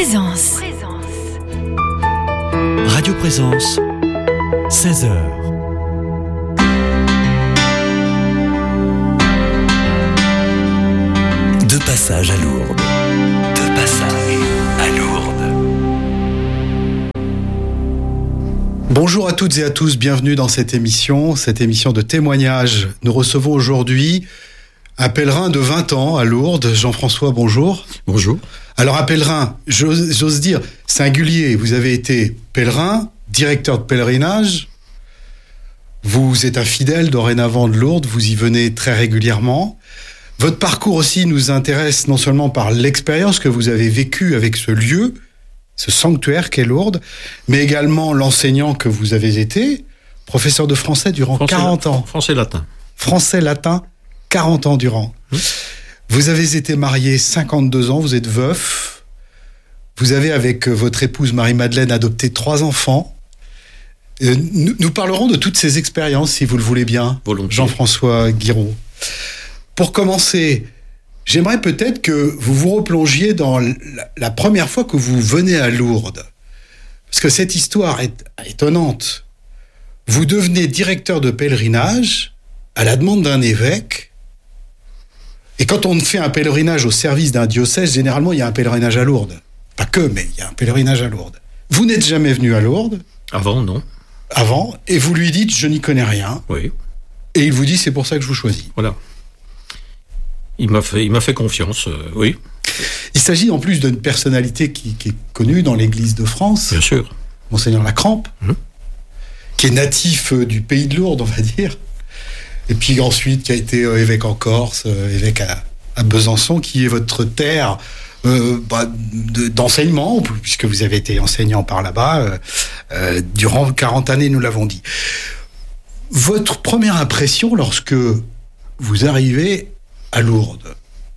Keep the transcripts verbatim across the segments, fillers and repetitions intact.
Présence. Radio Présence, seize heures. De passage à Lourdes. De passage à Lourdes. Bonjour à toutes et à tous, bienvenue dans cette émission, cette émission de témoignages. Nous recevons aujourd'hui un pèlerin de vingt ans à Lourdes. Jean-François, bonjour. Bonjour. Alors un pèlerin, j'ose, j'ose dire, singulier, vous avez été pèlerin, directeur de pèlerinage, vous êtes un fidèle dorénavant de Lourdes, vous y venez très régulièrement. Votre parcours aussi nous intéresse non seulement par l'expérience que vous avez vécue avec ce lieu, ce sanctuaire qu'est Lourdes, mais également l'enseignant que vous avez été, professeur de français durant Français, quarante ans. Français-latin. Français-latin, quarante ans durant. Mmh. Vous avez été marié cinquante-deux ans, vous êtes veuf. Vous avez, avec votre épouse Marie-Madeleine, adopté trois enfants. Euh, nous, nous parlerons de toutes ces expériences, si vous le voulez bien, volontiers. Jean-François Guiraud. Pour commencer, j'aimerais peut-être que vous vous replongiez dans la, la première fois que vous venez à Lourdes. Parce que cette histoire est étonnante. Vous devenez directeur de pèlerinage à la demande d'un évêque. Et quand on fait un pèlerinage au service d'un diocèse, généralement, il y a un pèlerinage à Lourdes. Pas que, mais il y a un pèlerinage à Lourdes. Vous n'êtes jamais venu à Lourdes. Avant, non. Avant, et vous lui dites, je n'y connais rien. Oui. Et il vous dit, c'est pour ça que je vous choisis. Voilà. Il m'a fait, il m'a fait confiance, euh, oui. Il s'agit en plus d'une personnalité qui, qui est connue dans l'Église de France. Bien sûr. Monseigneur Lacrampe, mmh. qui est natif du pays de Lourdes, on va dire. Et puis ensuite, qui a été euh, évêque en Corse, euh, évêque à, à Besançon, qui est votre terre euh, bah, de, d'enseignement, puisque vous avez été enseignant par là-bas euh, euh, durant quarante années, nous l'avons dit. Votre première impression lorsque vous arrivez à Lourdes?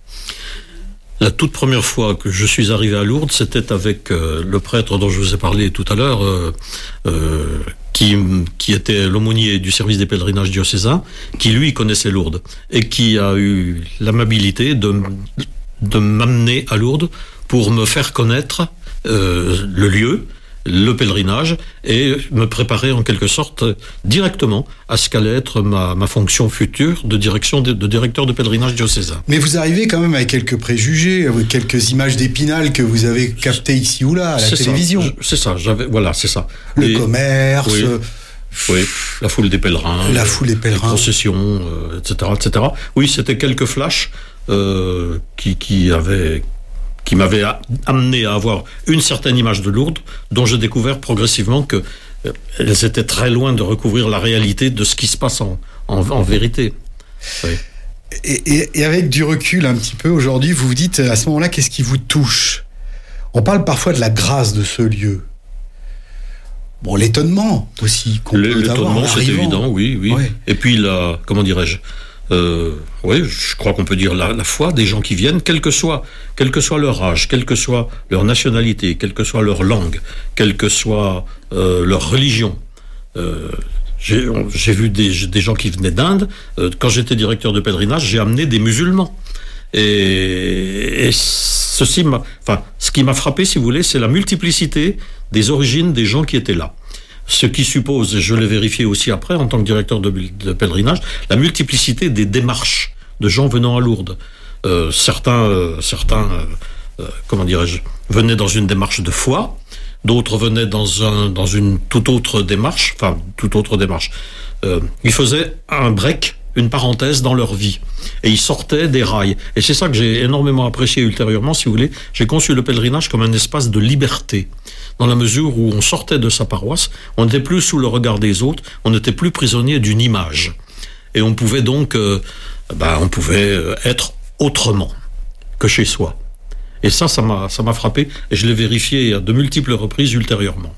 La toute première fois que je suis arrivé à Lourdes, c'était avec euh, le prêtre dont je vous ai parlé tout à l'heure, euh, euh, qui, qui était l'aumônier du service des pèlerinages diocésains, qui lui connaissait Lourdes, et qui a eu l'amabilité de, de m'amener à Lourdes pour me faire connaître euh, le lieu, le pèlerinage, et me préparer en quelque sorte directement à ce qu'allait être ma, ma fonction future de direction de, de directeur de pèlerinage diocésain. Mais vous arrivez quand même avec quelques préjugés, avec quelques images d'Épinal que vous avez captées ici ou là à la c'est télévision. Ça, c'est ça, j'avais, voilà, c'est ça. Le et, commerce, oui, oui, la foule des pèlerins, la foule des pèlerins, les processions, euh, et cetera, et cetera. Oui, c'était quelques flashs euh, qui, qui avaient qui m'avait amené à avoir une certaine image de Lourdes, dont j'ai découvert progressivement que euh, elles étaient très loin de recouvrir la réalité de ce qui se passe en, en, en vérité. Oui. Et, et, et avec du recul un petit peu, aujourd'hui, vous vous dites, à ce moment-là, qu'est-ce qui vous touche? On parle parfois de la grâce de ce lieu. Bon, l'étonnement aussi qu'on Le, peut l'étonnement, avoir. c'est évident, oui, oui. Ouais. Et puis, la, comment dirais-je Euh, oui, je crois qu'on peut dire la, la foi des gens qui viennent, quel que soit, quel que soit leur âge, quelle que soit leur nationalité, quelle que soit leur langue, quelle que soit euh, leur religion. Euh, j'ai, on, j'ai vu des, des gens qui venaient d'Inde. Euh, quand j'étais directeur de pèlerinage, j'ai amené des musulmans. Et, et ceci m'a, enfin, ce qui m'a frappé, si vous voulez, c'est la multiplicité des origines des gens qui étaient là. Ce qui suppose, et je l'ai vérifié aussi après en tant que directeur de, de pèlerinage, la multiplicité des démarches de gens venant à Lourdes. Euh, certains, euh, certains euh, comment dirais-je, venaient dans une démarche de foi, d'autres venaient dans, un, dans une toute autre démarche, enfin, toute autre démarche. Euh, ils faisaient un break, une parenthèse dans leur vie. Et ils sortaient des rails. Et c'est ça que j'ai énormément apprécié ultérieurement, si vous voulez. J'ai conçu le pèlerinage comme un espace de liberté. Dans la mesure où on sortait de sa paroisse, on n'était plus sous le regard des autres, on n'était plus prisonnier d'une image. Et on pouvait donc, euh, bah, on pouvait être autrement que chez soi. Et ça, ça m'a, ça m'a frappé, et je l'ai vérifié à de multiples reprises ultérieurement.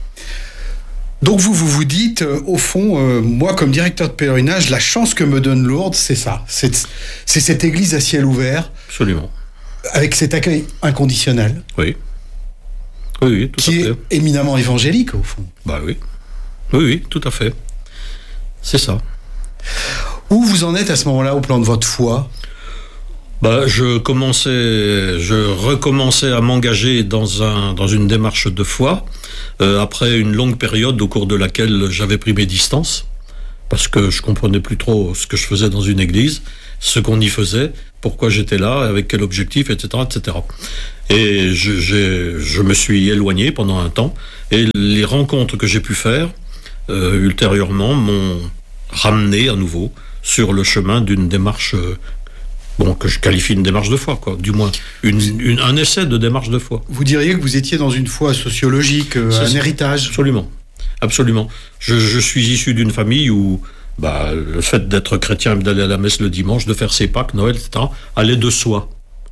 Donc vous, vous vous dites, euh, au fond, euh, moi comme directeur de pèlerinage, la chance que me donne Lourdes, c'est ça. C'est, c'est cette église à ciel ouvert. Absolument. Avec cet accueil inconditionnel. Oui. Oui, oui, tout qui à fait. est éminemment évangélique, au fond. Bah oui. Oui, oui, tout à fait. C'est ça. Où vous en êtes à ce moment-là, au plan de votre foi? Bah, je commençais, je recommençais à m'engager dans un, dans une démarche de foi, euh, après une longue période au cours de laquelle j'avais pris mes distances, parce que je comprenais plus trop ce que je faisais dans une église, ce qu'on y faisait, pourquoi j'étais là, avec quel objectif, et cetera, et cetera. Et je, j'ai, je me suis éloigné pendant un temps, et les rencontres que j'ai pu faire, euh, ultérieurement, m'ont ramené à nouveau sur le chemin d'une démarche, euh, bon, que je qualifie une démarche de foi, quoi, du moins une, une, un essai de démarche de foi. Vous diriez que vous étiez dans une foi sociologique, euh, un C'est, héritage. Absolument, absolument. Je, je suis issu d'une famille où bah, le fait d'être chrétien, d'aller à la messe le dimanche, de faire ses Pâques, Noël, et cetera, allait de soi.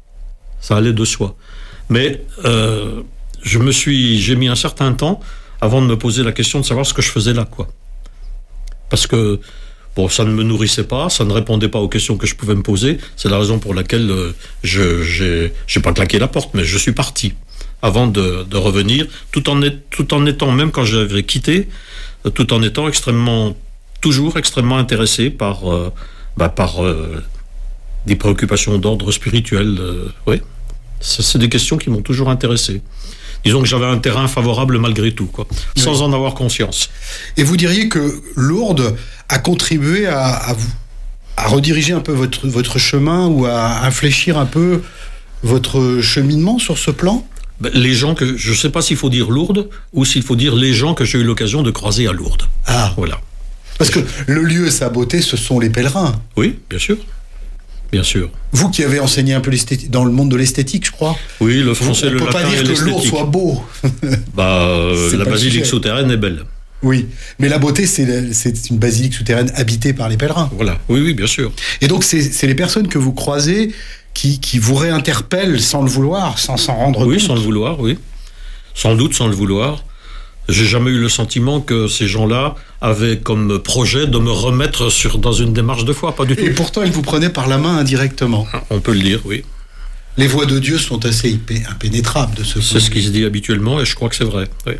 Ça allait de soi. Mais euh, je me suis, j'ai mis un certain temps avant de me poser la question de savoir ce que je faisais là, quoi. Parce que bon, ça ne me nourrissait pas, ça ne répondait pas aux questions que je pouvais me poser. C'est la raison pour laquelle euh, je j'ai, j'ai pas claqué la porte, mais je suis parti avant de, de revenir, tout en, est, tout en étant, même quand j'avais quitté, euh, tout en étant extrêmement, toujours extrêmement intéressé par, euh, bah, par euh, des préoccupations d'ordre spirituel. Euh, oui, c'est, c'est des questions qui m'ont toujours intéressé. Disons que j'avais un terrain favorable malgré tout, quoi, oui. Sans en avoir conscience. Et vous diriez que Lourdes a contribué à, à, vous, à rediriger un peu votre, votre chemin ou à infléchir un peu votre cheminement sur ce plan ? Ben, les gens que... Je ne sais pas s'il faut dire Lourdes ou s'il faut dire les gens que j'ai eu l'occasion de croiser à Lourdes. Ah, voilà. Parce que le lieu et sa beauté, ce sont les pèlerins. Oui, bien sûr. Bien sûr. Vous qui avez enseigné un peu dans le monde de l'esthétique, je crois. Oui, le français, on le latin et l'esthétique. On peut pas dire que Lourdes soit beau. Bah, euh, la basilique souterraine est belle. Oui, mais la beauté, c'est, c'est une basilique souterraine habitée par les pèlerins. Voilà, oui, oui, bien sûr. Et donc, c'est, c'est les personnes que vous croisez qui, qui vous réinterpellent sans le vouloir, sans s'en rendre oui, compte. Oui, sans le vouloir, oui. Sans doute, sans le vouloir. J'ai jamais eu le sentiment que ces gens-là avaient comme projet de me remettre sur, dans une démarche de foi, pas du tout. Et pourtant, ils vous prenaient par la main indirectement. On peut le dire, oui. Les voies de Dieu sont assez impénétrables de ce point. C'est ce qui se dit habituellement et je crois que c'est vrai, oui.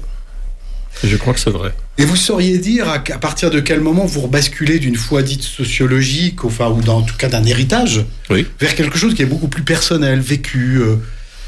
Je crois que c'est vrai. Et vous sauriez dire à, à partir de quel moment vous rebasculez d'une foi dite sociologique, enfin, ou dans, en tout cas d'un héritage, oui. vers quelque chose qui est beaucoup plus personnel, vécu, euh,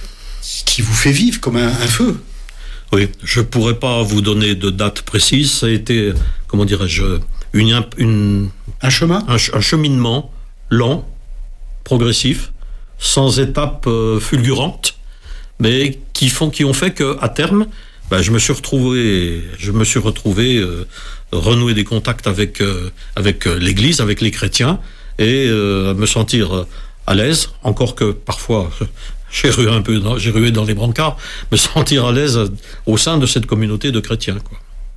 qui vous fait vivre comme un, un feu. Oui, je ne pourrais pas vous donner de date précise. Ça a été, comment dirais-je, une, une, un chemin, un, un cheminement lent, progressif, sans étapes euh, fulgurantes, mais qui font, qui ont fait qu'à terme, ben, je me suis retrouvé, je me suis retrouvé euh, renouer des contacts avec euh, avec l'Église, avec les chrétiens, et euh, me sentir euh, à l'aise, encore que parfois. J'ai rué un peu, dans, j'ai rué dans les brancards, me sentir à l'aise au sein de cette communauté de chrétiens, quoi.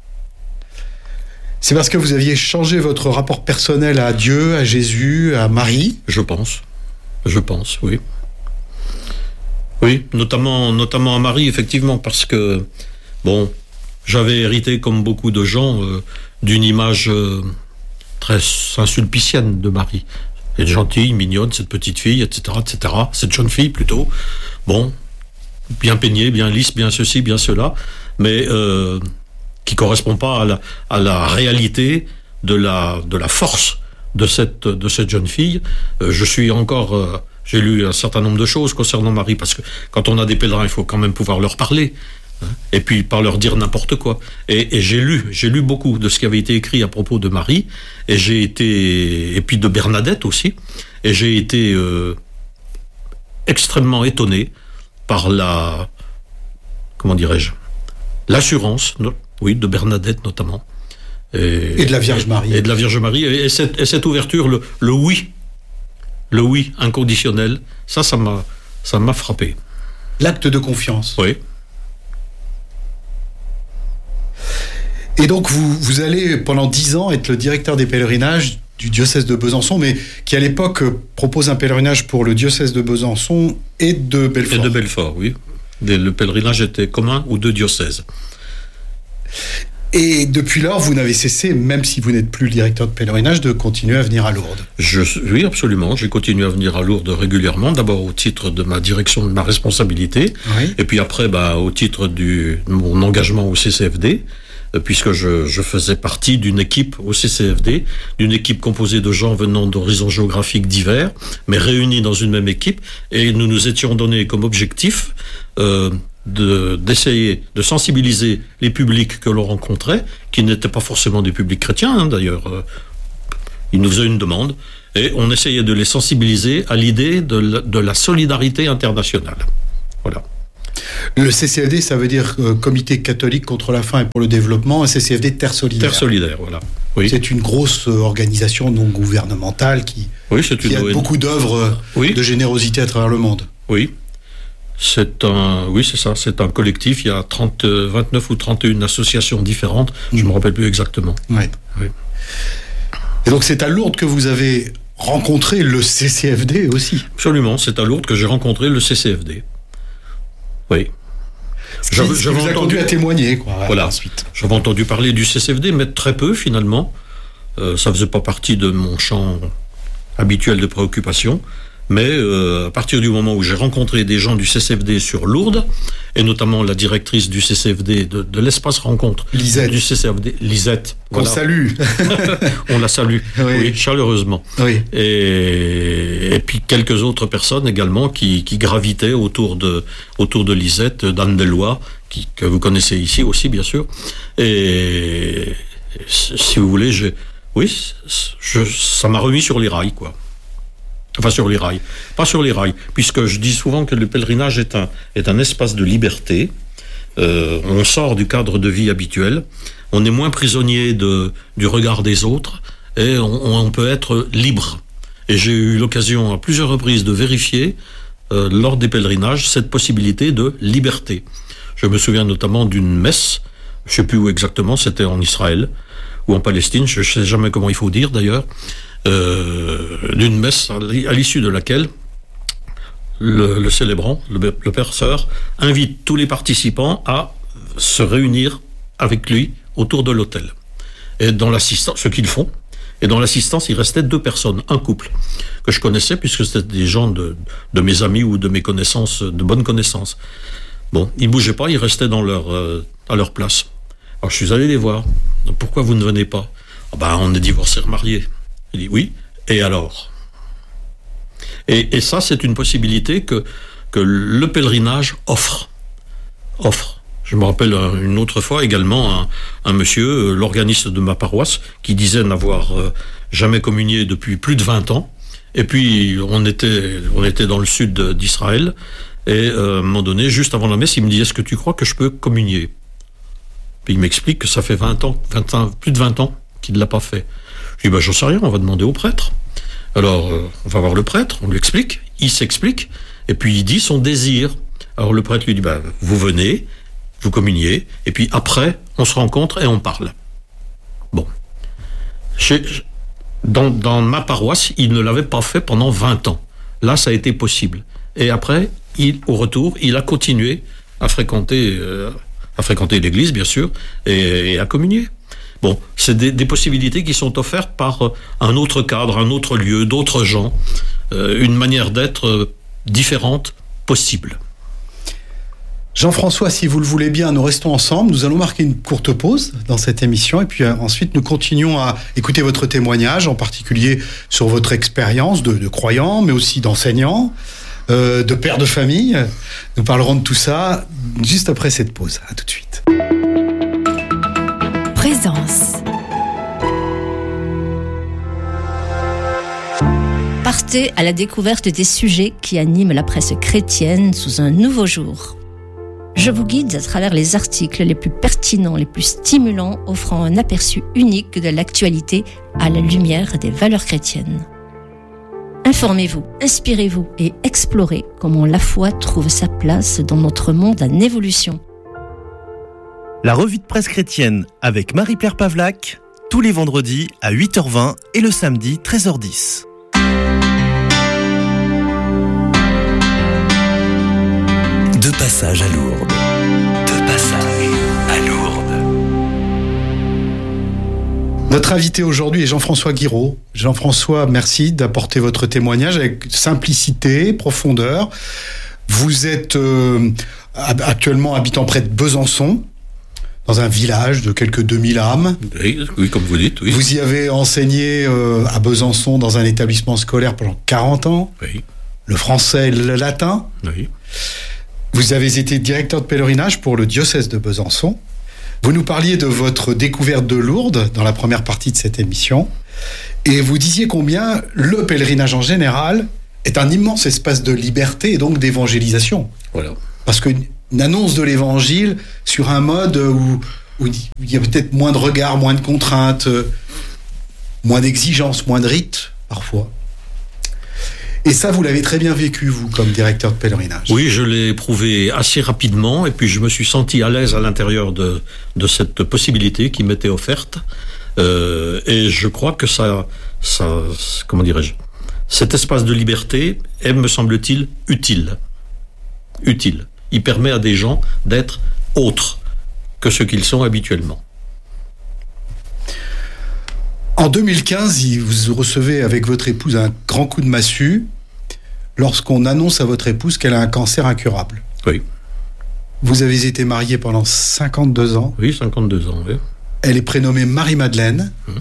C'est parce que vous aviez changé votre rapport personnel à Dieu, à Jésus, à Marie ? Je pense, je pense, oui. Oui, notamment, notamment à Marie, effectivement, parce que, bon, j'avais hérité, comme beaucoup de gens, euh, d'une image euh, très saint-sulpicienne de Marie. Elle est gentille, mignonne, cette petite fille, et cetera, et cetera. Cette jeune fille, plutôt. Bon, bien peignée, bien lisse, bien ceci, bien cela, mais euh, qui correspond pas à la, à la réalité de la, de la force de cette, de cette jeune fille. Euh, je suis encore... Euh, j'ai lu un certain nombre de choses concernant Marie, parce que quand on a des pèlerins, il faut quand même pouvoir leur parler. Et puis pas leur dire n'importe quoi. Et, et j'ai lu, j'ai lu beaucoup de ce qui avait été écrit à propos de Marie, et j'ai été, et puis de Bernadette aussi, et j'ai été euh, extrêmement étonné par la, comment dirais-je, l'assurance, no, oui, de Bernadette notamment, et, et de la Vierge Marie, et de la Vierge Marie, et, et, cette, et cette ouverture, le, le oui, le oui inconditionnel, ça, ça m'a, ça m'a frappé. L'acte de confiance. Oui. Et donc, vous, vous allez, pendant dix ans, être le directeur des pèlerinages du diocèse de Besançon, mais qui, à l'époque, propose un pèlerinage pour le diocèse de Besançon et de Belfort. Et de Belfort, oui. Le pèlerinage était commun aux deux diocèses. Et depuis lors, vous n'avez cessé, même si vous n'êtes plus le directeur de pèlerinage, de continuer à venir à Lourdes. Je, oui, absolument. J'ai continué à venir à Lourdes régulièrement, d'abord au titre de ma direction, de ma responsabilité, oui. Et puis après, bah, au titre du, de mon engagement au C C F D. puisque je, je faisais partie d'une équipe au C C F D, d'une équipe composée de gens venant d'horizons géographiques divers, mais réunis dans une même équipe, et nous nous étions donnés comme objectif euh, de, d'essayer de sensibiliser les publics que l'on rencontrait, qui n'étaient pas forcément des publics chrétiens, hein, d'ailleurs. Euh, ils nous faisaient une demande, et on essayait de les sensibiliser à l'idée de la, de la solidarité internationale. Voilà. Le C C F D, ça veut dire euh, Comité catholique contre la faim et pour le développement, un C C F D Terre solidaire. Terre solidaire, voilà. Oui. C'est une grosse euh, organisation non gouvernementale qui, oui, c'est qui une... a beaucoup d'œuvres euh, oui. de générosité à travers le monde. Oui. C'est un, oui, c'est ça, c'est un collectif. Il y a trente, vingt-neuf ou trente et une associations différentes. Je ne mmh. me rappelle plus exactement. Ouais. Oui. Et donc c'est à Lourdes que vous avez rencontré le C C F D aussi. Absolument, c'est à Lourdes que j'ai rencontré le C C F D. Oui. Ce qui, ce qui vous a conduit à témoigner, quoi. Voilà. Ensuite. J'avais entendu parler du C C F D, mais très peu finalement. Euh, ça faisait pas partie de mon champ habituel de préoccupation. Mais euh, à partir du moment où j'ai rencontré des gens du C C F D sur Lourdes, et notamment la directrice du C C F D de, de l'espace rencontre Lisette. du C C F D, Lisette, qu'on voilà. salue, on la salue, oui, oui chaleureusement. Oui. Et, et puis quelques autres personnes également qui, qui gravitaient autour de autour de Lisette, d'Anne Deloy, qui que vous connaissez ici aussi bien sûr. Et si vous voulez, j'ai, oui, je, ça m'a remis sur les rails, quoi. Enfin, sur les rails. Pas sur les rails, puisque je dis souvent que le pèlerinage est un, est un espace de liberté. Euh, on sort du cadre de vie habituel. On est moins prisonnier de, du regard des autres et on, on peut être libre. Et j'ai eu l'occasion à plusieurs reprises de vérifier, euh, lors des pèlerinages, cette possibilité de liberté. Je me souviens notamment d'une messe, je ne sais plus où exactement, c'était en Israël ou en Palestine, je ne sais jamais comment il faut dire d'ailleurs, Euh, d'une messe à l'issue de laquelle le, le célébrant, le, le père sœur, invite tous les participants à se réunir avec lui autour de l'autel. Et dans l'assistance, ce qu'ils font, et dans l'assistance, il restait deux personnes, un couple, que je connaissais puisque c'était des gens de, de mes amis ou de mes connaissances, de bonnes connaissances. Bon, ils bougeaient pas, ils restaient dans leur, euh, à leur place. Alors je suis allé les voir. Pourquoi vous ne venez pas? Ah ben, on est divorcés, remariés. Il dit oui, et alors et, et ça, c'est une possibilité que, que le pèlerinage offre. Offre. Je me rappelle une autre fois également un, un monsieur, l'organiste de ma paroisse, qui disait n'avoir euh, jamais communié depuis plus de vingt ans. Et puis, on était, on était dans le sud d'Israël, et euh, à un moment donné, juste avant la messe, il me dit « Est-ce que tu crois que je peux communier ?» Puis il m'explique que ça fait vingt ans, vingt ans, plus de vingt ans qu'il ne l'a pas fait. Je dis, ben, j'en sais rien, on va demander au prêtre. Alors, euh, on va voir le prêtre, on lui explique, il s'explique, et puis il dit son désir. Alors le prêtre lui dit, ben, vous venez, vous communiez, et puis après, on se rencontre et on parle. Bon. Chez, dans, dans ma paroisse, il ne l'avait pas fait pendant vingt ans. Là, ça a été possible. Et après, il, au retour, il a continué à fréquenter, euh, à fréquenter l'église, bien sûr, et, et à communier. Bon, c'est des, des possibilités qui sont offertes par un autre cadre, un autre lieu, d'autres gens, euh, une manière d'être euh, différente possible. Jean-François, si vous le voulez bien, nous restons ensemble. Nous allons marquer une courte pause dans cette émission et puis euh, ensuite nous continuons à écouter votre témoignage, en particulier sur votre expérience de, de croyant, mais aussi d'enseignant, euh, de père de famille. Nous parlerons de tout ça juste après cette pause. À tout de suite. Présence. Partez à la découverte des sujets qui animent la presse chrétienne sous un nouveau jour. Je vous guide à travers les articles les plus pertinents, les plus stimulants, offrant un aperçu unique de l'actualité à la lumière des valeurs chrétiennes. Informez-vous, inspirez-vous et explorez comment la foi trouve sa place dans notre monde en évolution. La revue de presse chrétienne avec Marie-Pierre Pavlac, tous les vendredis à huit heures vingt et le samedi treize heures dix. De passage à Lourdes. De passage à Lourdes. Notre invité aujourd'hui est Jean-François Guiraud. Jean-François, merci d'apporter votre témoignage avec simplicité, profondeur. Vous êtes euh, actuellement habitant près de Besançon. dans un village de quelques deux mille âmes. Oui, oui, comme vous dites, oui. Vous y avez enseigné euh, à Besançon dans un établissement scolaire pendant quarante ans. Oui. Le français et le latin. Oui. Vous avez été directeur de pèlerinage pour le diocèse de Besançon. Vous nous parliez de votre découverte de Lourdes dans la première partie de cette émission. Et vous disiez combien le pèlerinage en général est un immense espace de liberté et donc d'évangélisation. Voilà. Parce qu'une annonce de l'évangile sur un mode où, où il y a peut-être moins de regards, moins de contraintes, moins d'exigences, moins de rites, parfois. Et ça, vous l'avez très bien vécu, vous, comme directeur de pèlerinage. Oui, je l'ai éprouvé assez rapidement, et puis je me suis senti à l'aise à l'intérieur de, de cette possibilité qui m'était offerte. Euh, et je crois que ça, ça, comment dirais-je, cet espace de liberté est, me semble-t-il, utile. Utile. Il permet à des gens d'être autres que ce qu'ils sont habituellement. En deux mille quinze, vous recevez avec votre épouse un grand coup de massue lorsqu'on annonce à votre épouse qu'elle a un cancer incurable. Oui. Vous avez été marié pendant cinquante-deux ans. Oui, cinquante-deux ans, oui. Elle est prénommée Marie-Madeleine. Mmh.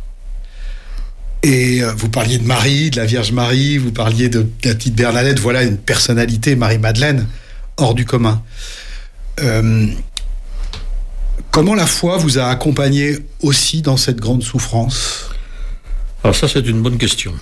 Et vous parliez de Marie, de la Vierge Marie, vous parliez de, de la petite Bernadette. Voilà une personnalité, Marie-Madeleine, hors du commun. Euh, comment la foi vous a accompagné aussi dans cette grande souffrance ? Alors ça, c'est une bonne question.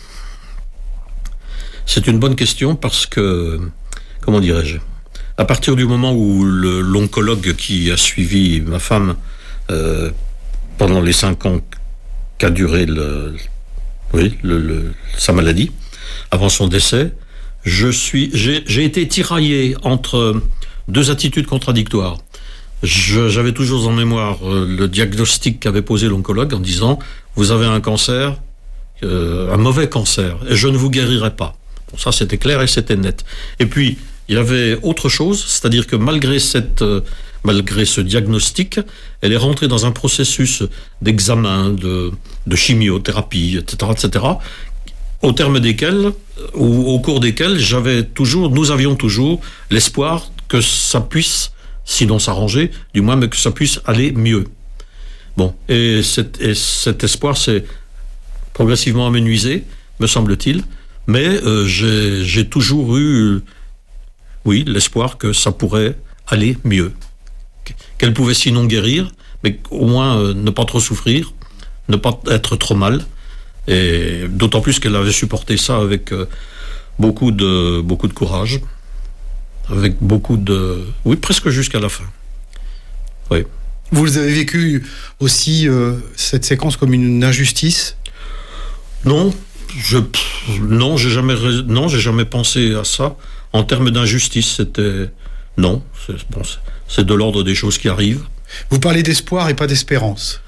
C'est une bonne question parce que, comment dirais-je, à partir du moment où le, l'oncologue qui a suivi ma femme euh, pendant les cinq ans qu'a duré le, oui, le, le, sa maladie, avant son décès, je suis, j'ai, j'ai été tiraillé entre deux attitudes contradictoires. Je, j'avais toujours en mémoire euh, le diagnostic qu'avait posé l'oncologue en disant « Vous avez un cancer, euh, un mauvais cancer, et je ne vous guérirai pas. » Bon, ça, c'était clair et c'était net. Et puis, il y avait autre chose, c'est-à-dire que malgré cette, euh, malgré ce diagnostic, elle est rentrée dans un processus d'examen, de, de chimiothérapie, et cetera, et cetera, au terme desquels, ou au cours desquels, j'avais toujours, nous avions toujours l'espoir que ça puisse, sinon s'arranger, du moins, mais que ça puisse aller mieux. Bon, et, cet, et cet espoir s'est progressivement amenuisé, me semble-t-il, mais euh, j'ai, j'ai toujours eu, oui, l'espoir que ça pourrait aller mieux. Qu'elle pouvait sinon guérir, mais au moins euh, ne pas trop souffrir, ne pas être trop mal, et d'autant plus qu'elle avait supporté ça avec euh, beaucoup de, beaucoup de courage, avec beaucoup de... Oui, presque jusqu'à la fin. Oui. Vous avez vécu aussi euh, cette séquence comme une injustice ? Non, je non, j'ai jamais non, j'ai jamais pensé à ça en termes d'injustice. C'était non, c'est, bon, c'est, c'est de l'ordre des choses qui arrivent. Vous parlez d'espoir et pas d'espérance.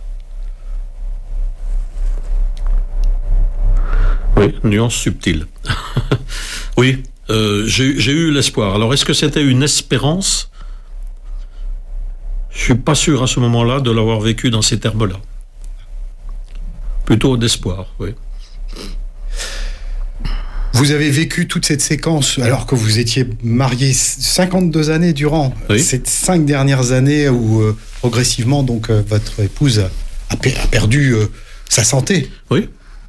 Oui, nuance subtile. Oui, euh, j'ai, j'ai eu l'espoir. Alors, est-ce que c'était une espérance ? Je suis pas sûr à ce moment-là de l'avoir vécu dans ces termes-là. Plutôt d'espoir, oui. Vous avez vécu toute cette séquence alors que vous étiez marié cinquante-deux années durant, oui. Ces cinq dernières années où euh, progressivement donc euh, votre épouse a, per- a perdu euh, sa santé. Oui.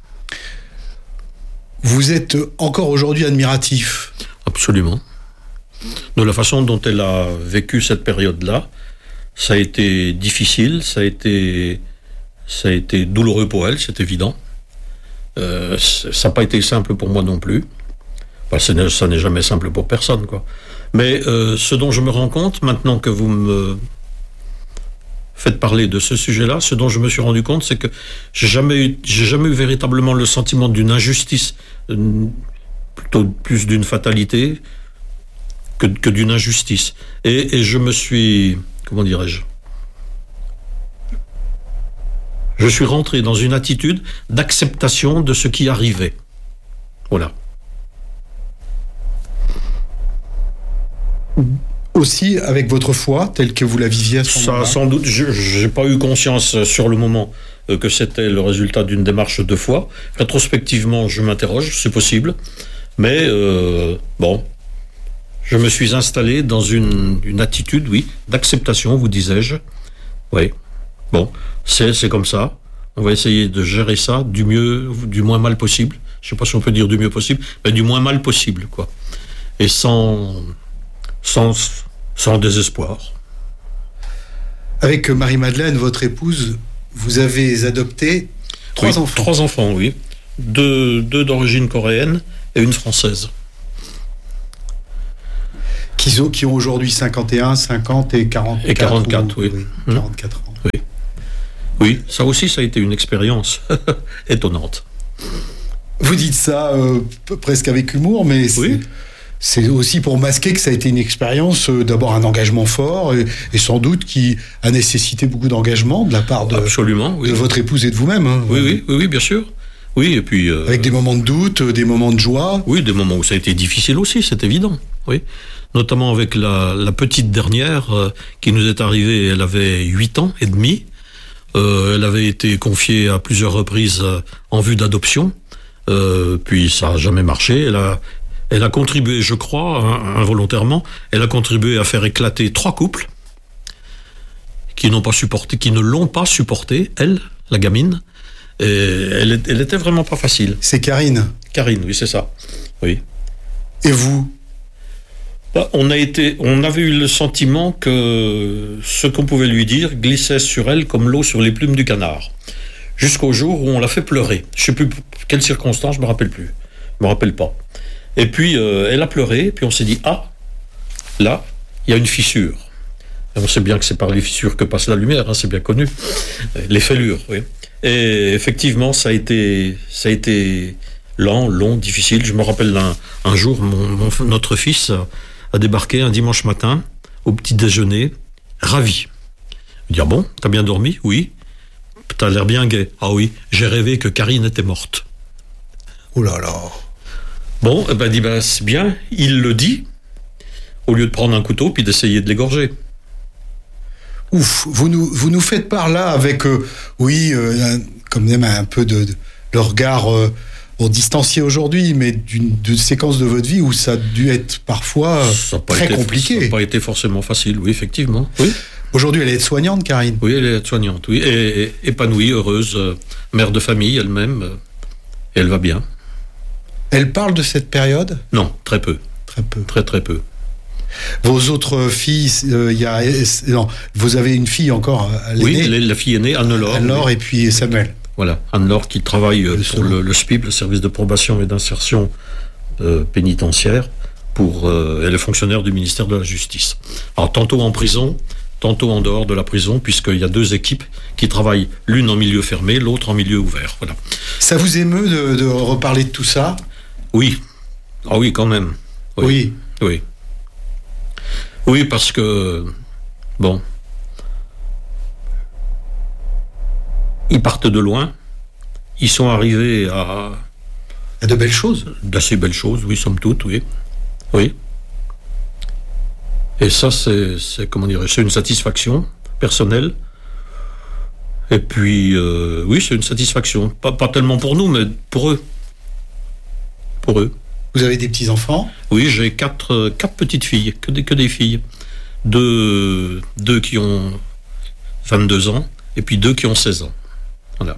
Vous êtes encore aujourd'hui admiratif. Absolument. De la façon dont elle a vécu cette période-là, ça a été difficile, ça a été, ça a été douloureux pour elle, c'est évident. Euh, ça n'a pas été simple pour moi non plus. Enfin, ça, n'est, ça n'est jamais simple pour personne, quoi. Mais euh, ce dont je me rends compte, maintenant que vous me faites parler de ce sujet-là, ce dont je me suis rendu compte, c'est que j'ai jamais eu, j'ai jamais eu véritablement le sentiment d'une injustice, euh, plutôt plus d'une fatalité que, que d'une injustice. Et, et je me suis, comment dirais-je, je suis rentré dans une attitude d'acceptation de ce qui arrivait. Voilà. Aussi avec votre foi, telle que vous la viviez à ce moment-là ? Ça, sans doute, je n'ai pas eu conscience sur le moment que c'était le résultat d'une démarche de foi. Rétrospectivement, je m'interroge, c'est possible. Mais, euh, bon, je me suis installé dans une, une attitude, oui, d'acceptation, vous disais-je, Oui. Bon, c'est, c'est comme ça. On va essayer de gérer ça du mieux, du moins mal possible. Je ne sais pas si on peut dire du mieux possible, mais du moins mal possible, quoi. Et sans, sans, sans désespoir. Avec Marie-Madeleine, votre épouse, vous avez adopté trois oui, enfants. Trois enfants, oui. Deux, deux d'origine coréenne et une française. Qui ont, qui ont aujourd'hui cinquante et un, cinquante et quarante-quatre. Et quarante-quatre, ou, oui. oui Mmh. quarante-quatre ans. Oui. Oui, ça aussi, ça a été une expérience étonnante. Vous dites ça euh, presque avec humour, mais c'est, oui. c'est aussi pour masquer que ça a été une expérience, euh, d'abord un engagement fort, et, et sans doute qui a nécessité beaucoup d'engagement de la part de, Absolument, oui. de votre épouse et de vous-même. Hein. Oui, oui, oui, oui, bien sûr. Oui, et puis... Euh, Avec des moments de doute, des moments de joie. Oui, des moments où ça a été difficile aussi, c'est évident. Oui. Notamment avec la, la petite dernière euh, qui nous est arrivée, elle avait huit ans et demi. Euh, elle avait été confiée à plusieurs reprises euh, en vue d'adoption. Euh, puis ça n'a jamais marché. Elle a, elle a contribué, je crois, hein, involontairement, elle a contribué à faire éclater trois couples qui n'ont pas supporté, qui ne l'ont pas supporté, elle, la gamine. Et elle, elle était vraiment pas facile. C'est Karine. Karine, oui, c'est ça. Oui. Et vous ? Bah, on a été, on avait eu le sentiment que ce qu'on pouvait lui dire glissait sur elle comme l'eau sur les plumes du canard. Jusqu'au jour où on l'a fait pleurer. Je ne sais plus quelle circonstance, je ne me rappelle plus. Je ne me rappelle pas. Et puis, euh, elle a pleuré, puis on s'est dit, ah, là, il y a une fissure. Et on sait bien que c'est par les fissures que passe la lumière, hein, c'est bien connu. Les fêlures, oui. Et effectivement, ça a été, ça a été lent, long, difficile. Je me rappelle un, un jour, mon, mon, notre fils a, a débarqué un dimanche matin, au petit déjeuner, ravi. Il dit, ah bon, t'as bien dormi ? Oui. T'as l'air bien gai. Ah oui, j'ai rêvé que Karine était morte. Oh là là. Bon, eh ben, dit, ben, c'est bien, il le dit, au lieu de prendre un couteau puis d'essayer de l'égorger. Ouf, vous nous, vous nous faites part là avec, euh, oui, euh, un, comme même un peu de, de le regard euh, bon, distancié aujourd'hui, mais d'une, d'une séquence de votre vie où ça a dû être parfois euh, très été, compliqué. Ça n'a pas été forcément facile, oui, effectivement. Oui. Aujourd'hui, elle est aide-soignante, Karine. Oui, elle est aide-soignante, oui, et, et épanouie, heureuse, euh, mère de famille elle-même, euh, et elle va bien. Elle parle de cette période ? Non, très peu. Très peu. Très, très peu. Vos autres filles, euh, y a, non, vous avez une fille encore, l'aînée ? Oui, la fille aînée, Anne-Laure. Anne-Laure oui. et puis Samuel. Voilà, Anne-Laure qui travaille le pour le, le S P I B, le service de probation et d'insertion euh, pénitentiaire, pour, euh, elle est fonctionnaire du ministère de la Justice. Alors, tantôt en prison, tantôt en dehors de la prison, puisqu'il y a deux équipes qui travaillent, l'une en milieu fermé, l'autre en milieu ouvert. Voilà. Ça vous émeut de, de reparler de tout ça ? Oui. Ah oui, quand même. Oui. Oui. Oui, oui parce que, bon, ils partent de loin, ils sont arrivés à... À de belles choses. D'assez belles choses, oui, somme toute, oui. Oui. Et ça, c'est, c'est comment dirais-je, c'est une satisfaction personnelle. Et puis, euh, oui, c'est une satisfaction. Pas, pas tellement pour nous, mais pour eux. Pour eux. Vous avez des petits-enfants ? Oui, j'ai quatre, quatre petites filles, que des, que des filles. Deux, deux qui ont vingt-deux ans, et puis deux qui ont seize ans. Voilà.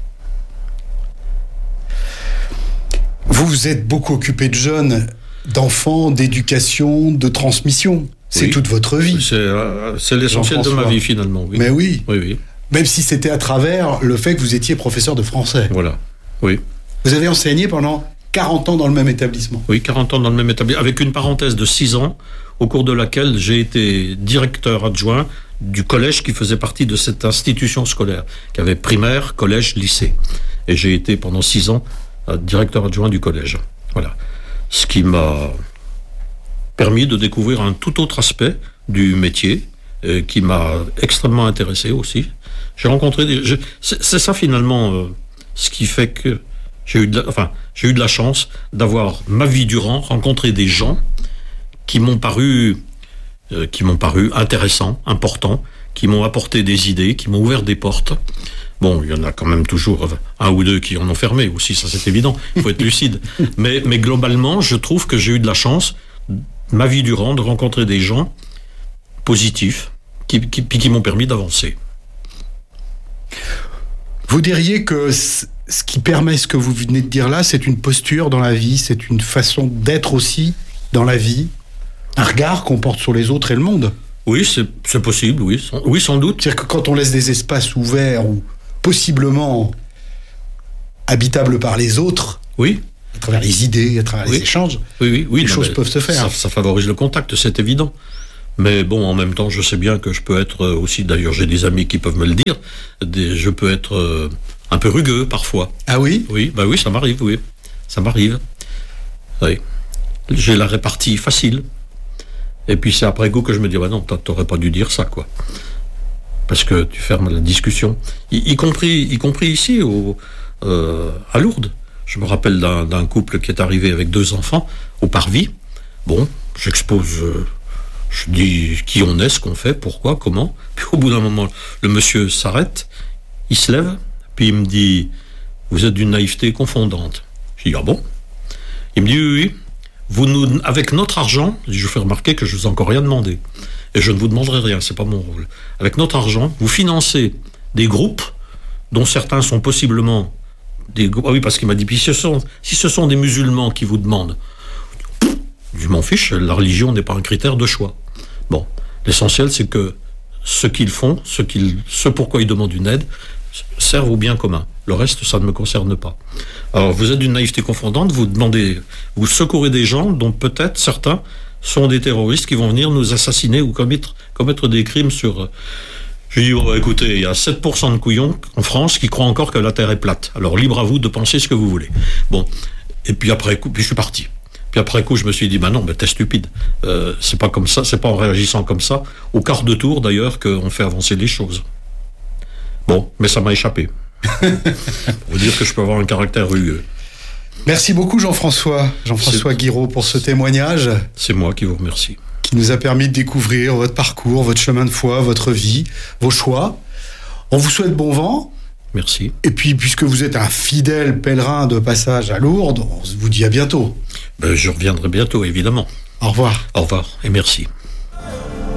Vous vous êtes beaucoup occupé de jeunes, d'enfants, d'éducation, de transmission. C'est oui. toute votre vie. C'est, euh, c'est l'essentiel de ma vie, finalement. Oui. Mais oui. Oui, oui. Même si c'était à travers le fait que vous étiez professeur de français. Voilà, oui. Vous avez enseigné pendant quarante ans dans le même établissement. Oui, quarante ans dans le même établissement, avec une parenthèse de six ans, au cours de laquelle j'ai été directeur adjoint du collège qui faisait partie de cette institution scolaire, qui avait primaire, collège, lycée. Et j'ai été pendant six ans euh, directeur adjoint du collège. Voilà. Ce qui m'a permis de découvrir un tout autre aspect du métier, euh, qui m'a extrêmement intéressé aussi. J'ai rencontré des... Je, c'est, c'est ça finalement euh, ce qui fait que j'ai eu, de la, enfin, j'ai eu de la chance d'avoir ma vie durant rencontré des gens qui m'ont paru, euh, qui m'ont paru intéressants, importants, qui m'ont apporté des idées, qui m'ont ouvert des portes. Bon, il y en a quand même toujours un ou deux qui en ont fermé aussi, ça c'est évident, il faut être lucide. Mais, mais globalement, je trouve que j'ai eu de la chance, ma vie durant, de rencontrer des gens positifs, qui, qui, qui m'ont permis d'avancer. Vous diriez que ce qui permet ce que vous venez de dire là, c'est une posture dans la vie, c'est une façon d'être aussi dans la vie, un regard qu'on porte sur les autres et le monde. Oui, c'est, c'est possible, oui, sans, oui, sans doute. C'est-à-dire que quand on laisse des espaces ouverts ou possiblement habitables par les autres, oui, à travers les idées, à travers oui. les échanges, oui, oui, oui, les non, choses peuvent se faire. Ça, ça favorise le contact, c'est évident. Mais bon, en même temps, je sais bien que je peux être aussi, d'ailleurs j'ai des amis qui peuvent me le dire, des, je peux être euh, un peu rugueux parfois. Ah oui ? Oui, bah oui, ça m'arrive, oui. Ça m'arrive. Oui. J'ai la répartie facile. Et puis c'est après coup que je me dis, bah non, t'aurais pas dû dire ça, quoi. Parce que tu fermes la discussion. Y, y compris, y compris ici, au, euh, à Lourdes. Je me rappelle d'un, d'un couple qui est arrivé avec deux enfants au parvis. Bon, j'expose... Euh, Je dis qui on est, ce qu'on fait, pourquoi, comment. Puis au bout d'un moment, le monsieur s'arrête, il se lève, puis il me dit « Vous êtes d'une naïveté confondante ». Je dis « Ah bon ?» Il me dit « Oui, oui, vous nous, avec notre argent, je vous fais remarquer que je ne vous ai encore rien demandé, et je ne vous demanderai rien, c'est pas mon rôle. Avec notre argent, vous financez des groupes dont certains sont possiblement des groupes... Ah oui, parce qu'il m'a dit « Puis si ce sont, si ce sont des musulmans qui vous demandent... » Je m'en fiche, la religion n'est pas un critère de choix. Bon, l'essentiel, c'est que ce qu'ils font, ce, qu'ils, ce pourquoi ils demandent une aide, servent au bien commun. Le reste, ça ne me concerne pas. Alors, vous êtes d'une naïveté confondante, vous demandez, vous secourez des gens dont peut-être certains sont des terroristes qui vont venir nous assassiner ou commettre, commettre des crimes sur... Je dis, oh, écoutez, il y a sept pour cent de couillons en France qui croient encore que la Terre est plate. Alors, libre à vous de penser ce que vous voulez. Bon, et puis après, puis je suis parti. Puis après coup, je me suis dit, bah non, bah t'es stupide. Euh, c'est pas comme ça, c'est pas en réagissant comme ça, au quart de tour d'ailleurs, qu'on fait avancer les choses. Bon, mais ça m'a échappé. Pour vous dire que je peux avoir un caractère rugueux. Merci beaucoup Jean-François, Jean-François Guiraud pour ce témoignage. C'est moi qui vous remercie. Qui nous a permis de découvrir votre parcours, votre chemin de foi, votre vie, vos choix. On vous souhaite bon vent. Merci. Et puis, puisque vous êtes un fidèle pèlerin de passage à Lourdes, on vous dit à bientôt. Ben, je reviendrai bientôt, évidemment. Au revoir. Au revoir et merci.